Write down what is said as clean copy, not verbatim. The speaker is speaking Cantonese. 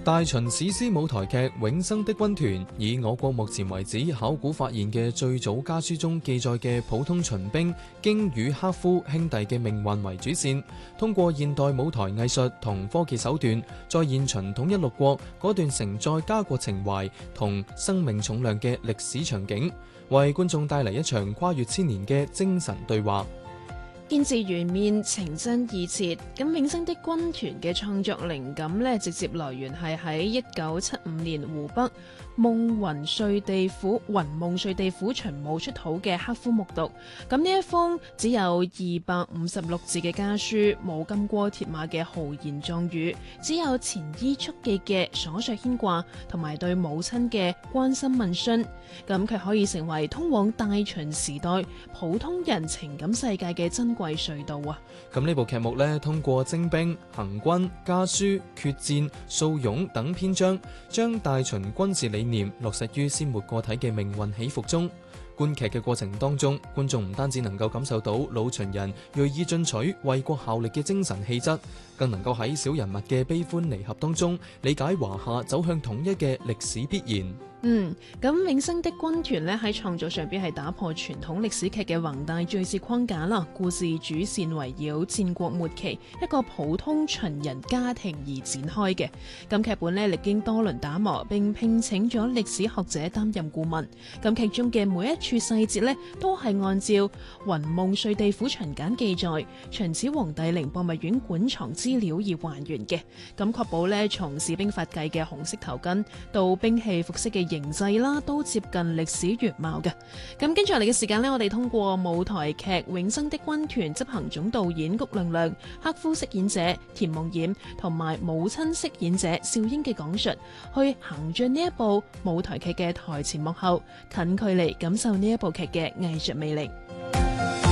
大秦史詩舞台劇《永生的軍團》以我國目前為止考古發現嘅最早家書中記載嘅普通秦兵荊與克夫兄弟嘅命運為主線，通過現代舞台藝術同科技手段，再現秦統一六國嗰段承載家國情懷同生命重量嘅歷史場景，為觀眾帶嚟一場跨越千年嘅精神對話。 見字如面，情真意切。咁永生的軍團嘅創作靈感呢，直接來源係喺1975年湖北夢雲碎地府秦墓出土嘅克夫木牘。咁呢一封只有256字嘅家書，冇金戈鐵馬嘅豪言壯語，只有前衣速記嘅瑣碎牽掛同埋對母親嘅關心問詢，咁佢可以成為通往大秦時代普通人情感世界嘅珍貴隧道啊！ 咁呢部劇目呢，通過徵兵、行軍、家書、決戰、素擁等篇章，將大秦軍事理念落實於鮮活個體嘅命運起伏中。觀劇嘅過程當中，觀眾唔單止能夠感受到老秦人銳意進取、為國效力嘅精神氣質，更能夠喺小人物嘅悲歡離合當中，理解華夏走向統一嘅歷史必然。 咁永生的軍團呢，喺創作上邊係打破傳統歷史劇嘅宏大敘事框架啦。故事主線圍繞戰國末期一個普通秦人家庭而展開嘅。咁劇本呢，歷經多輪打磨，並聘請咗歷史學者擔任顧問。咁劇中嘅每一處細節呢，都係按照雲夢碎地府秦簡記載、秦始皇帝陵博物院館藏資料而還原嘅。咁確保呢，從士兵發髻嘅紅色頭巾到兵器服飾嘅形制啦，都接近歷史原貌嘅。咁跟住落嚟嘅時間呢，我哋通過舞台劇《永生的軍團》執行總導演谷亮亮、克夫飾演者田夢魘同埋母親飾演者邵英嘅講述，去行進呢一部舞台劇嘅台前幕後，近距離感受呢一部劇嘅藝術魅力。